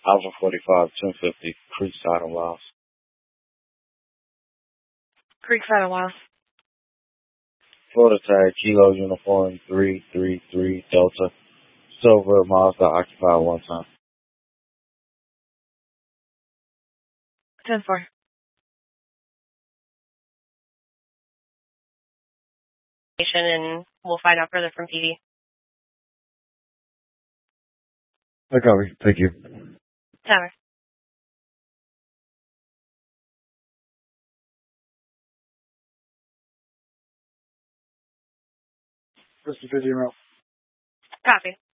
Alpha 45, 1050, Creekside and Wiles. Creekside and Wiles. Florida tag, Kilo Uniform 333 Delta. Silver, Mazda, occupied one time. 10-4. And we'll find out further from PD. I copy. Thank you. Tower. Mr. 50 mile. Copy.